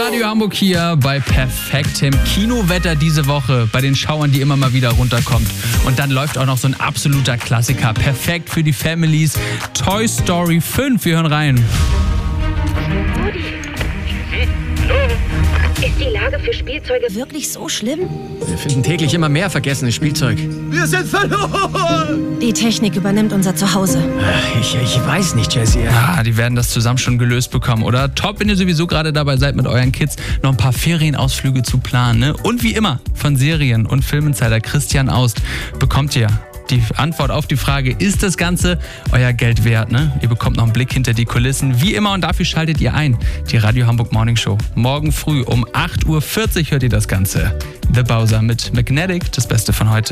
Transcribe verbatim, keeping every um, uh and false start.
Radio Hamburg hier bei perfektem Kinowetter diese Woche, bei den Schauern, die immer mal wieder runterkommt. Und dann läuft auch noch so ein absoluter Klassiker, perfekt für die Families, Toy Story fünf. Wir hören rein. Ist die Lage für Spielzeuge wirklich so schlimm? Wir finden täglich immer mehr vergessenes Spielzeug. Wir sind verloren! Die Technik übernimmt unser Zuhause. Ich, ich weiß nicht, Jessie. Ah, die werden das zusammen schon gelöst bekommen, oder? Top, wenn ihr sowieso gerade dabei seid, mit euren Kids noch ein paar Ferienausflüge zu planen, ne? Und wie immer, von Serien- und Filminsider Christian Aust bekommt ihr die Antwort auf die Frage, ist das Ganze euer Geld wert? Ne? Ihr bekommt noch einen Blick hinter die Kulissen, wie immer, und dafür schaltet ihr ein. Die Radio Hamburg Morning Show. Morgen früh um acht Uhr vierzig hört ihr das Ganze. The Bowser mit Magnetic, das Beste von heute.